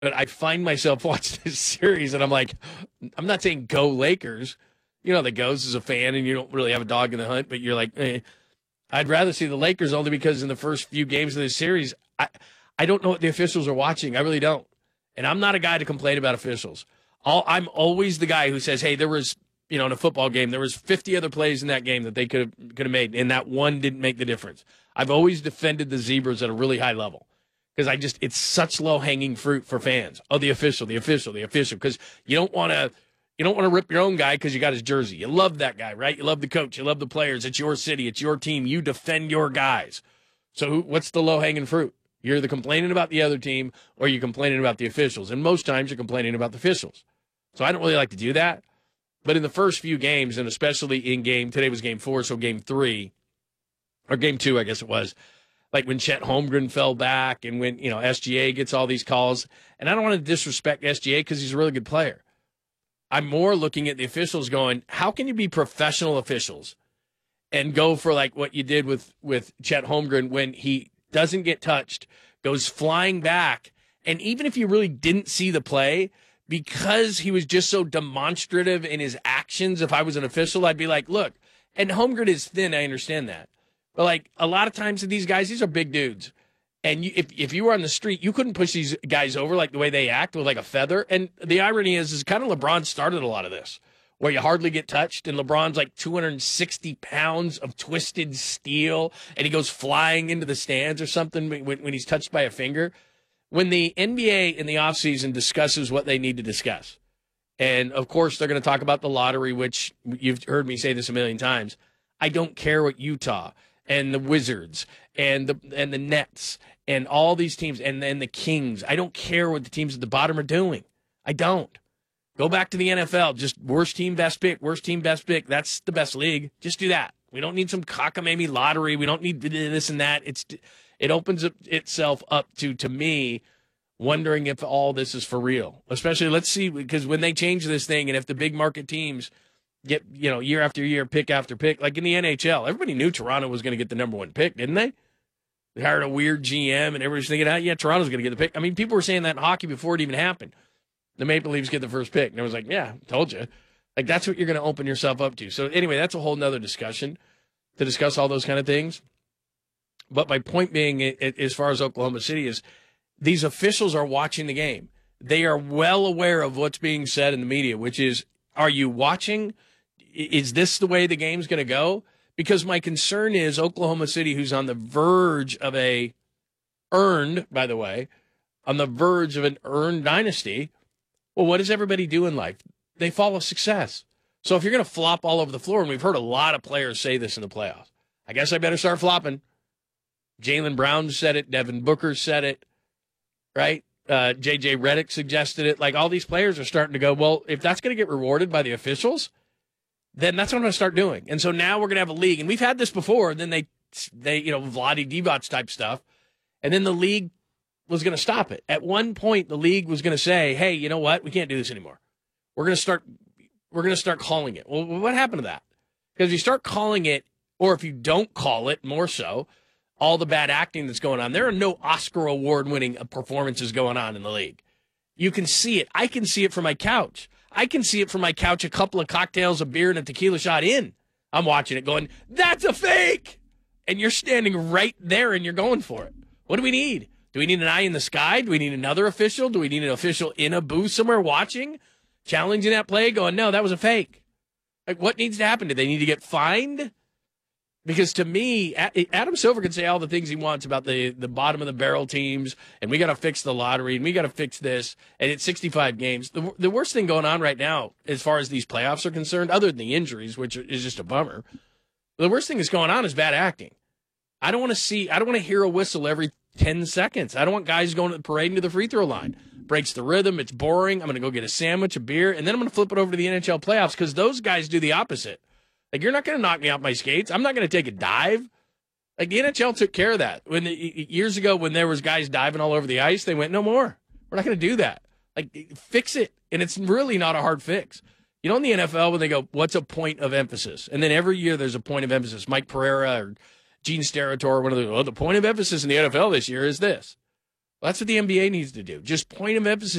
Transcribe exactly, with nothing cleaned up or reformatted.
But I find myself watching this series, and I'm like, I'm not saying go Lakers. You know, the goes as a fan, and you don't really have a dog in the hunt, but you're like, eh. I'd rather see the Lakers only because in the first few games of this series, I, I don't know what the officials are watching. I really don't. And I'm not a guy to complain about officials. All, I'm always the guy who says, hey, there was, you know, in a football game, there was fifty other plays in that game that they could have could have made, and that one didn't make the difference. I've always defended the Zebras at a really high level because I just, it's such low-hanging fruit for fans. Oh, the official, the official, the official, because you don't want to, You don't want to rip your own guy because you got his jersey. You love that guy, right? You love the coach. You love the players. It's your city. It's your team. You defend your guys. So who, what's the low-hanging fruit? You're either complaining about the other team or you're complaining about the officials. And most times you're complaining about the officials. So I don't really like to do that. But in the first few games, and especially in game, today was game four, so game three, or game two, I guess it was, like when Chet Holmgren fell back and when, you know, S G A gets all these calls. And I don't want to disrespect S G A because he's a really good player. I'm more looking at the officials going, how can you be professional officials and go for like what you did with, with Chet Holmgren when he doesn't get touched, goes flying back, and even if you really didn't see the play, because he was just so demonstrative in his actions, if I was an official, I'd be like, look, and Holmgren is thin, I understand that. But like a lot of times these guys, these are big dudes. And you, if if you were on the street, you couldn't push these guys over like the way they act with like a feather. And the irony is, is kind of LeBron started a lot of this, where you hardly get touched. And LeBron's like two hundred sixty pounds of twisted steel, and he goes flying into the stands or something when, when he's touched by a finger. When the N B A in the offseason discusses what they need to discuss, and of course they're going to talk about the lottery, which you've heard me say this a million times. I don't care what Utah and the Wizards and the and the Nets and all these teams and then the Kings. I don't care what the teams at the bottom are doing. I don't. Go back to the N F L. Just worst team, best pick. Worst team, best pick. That's the best league. Just do that. We don't need some cockamamie lottery. We don't need this and that. It's it opens up itself up to to me wondering if all this is for real. Especially, let's see, because when they change this thing and if the big market teams get, you know, year after year, pick after pick, like in the N H L, everybody knew Toronto was going to get the number one pick, didn't they? They hired a weird G M, and everybody's thinking, oh, yeah, Toronto's going to get the pick. I mean, people were saying that in hockey before it even happened. The Maple Leafs get the first pick. And I was like, yeah, told you. Like, that's what you're going to open yourself up to. So, anyway, that's a whole nother discussion to discuss all those kind of things. But my point being, as far as Oklahoma City, is these officials are watching the game. They are well aware of what's being said in the media, which is, are you watching? Is this the way the game's going to go? Because my concern is Oklahoma City, who's on the verge of a earned, by the way, on the verge of an earned dynasty. Well, what does everybody do in life? They follow success. So if you're going to flop all over the floor, and we've heard a lot of players say this in the playoffs, I guess I better start flopping. Jaylen Brown said it. Devin Booker said it, right? Uh, J J Redick suggested it. Like, all these players are starting to go, well, if that's going to get rewarded by the officials, then that's what I'm going to start doing. And so now we're going to have a league. And we've had this before. And then they, they you know, Vlade Divac type stuff. And then the league was going to stop it. At one point, the league was going to say, hey, you know what? We can't do this anymore. We're going to start we're going to start calling it. Well, what happened to that? Because if you start calling it, or if you don't call it, more so, all the bad acting that's going on, there are no Oscar award-winning performances going on in the league. You can see it. I can see it from my couch. I can see it from my couch a couple of cocktails, a beer, and a tequila shot in. I'm watching it going, that's a fake! And you're standing right there and you're going for it. What do we need? Do we need an eye in the sky? Do we need another official? Do we need an official in a booth somewhere watching, challenging that play, going, no, that was a fake? Like, what needs to happen? Do they need to get fined? Because to me, Adam Silver can say all the things he wants about the, the bottom of the barrel teams, and we got to fix the lottery, and we got to fix this, and it's sixty-five games. The, the worst thing going on right now, as far as these playoffs are concerned, other than the injuries, which is just a bummer, the worst thing that's going on is bad acting. I don't want to see, I don't want to hear a whistle every ten seconds. I don't want guys going to the parade into the free throw line. Breaks the rhythm. It's boring. I'm going to go get a sandwich, a beer, and then I'm going to flip it over to the N H L playoffs because those guys do the opposite. Like, you're not going to knock me off my skates. I'm not going to take a dive. Like, the N H L took care of that. When the, years ago, when there was guys diving all over the ice, they went, no more. We're not going to do that. Like, fix it. And it's really not a hard fix. You know, in the N F L, when they go, what's a point of emphasis? And then every year there's a point of emphasis. Mike Pereira or Gene Steratore, one of the, oh, the point of emphasis in the N F L this year is this. Well, that's what the N B A needs to do. Just point of emphasis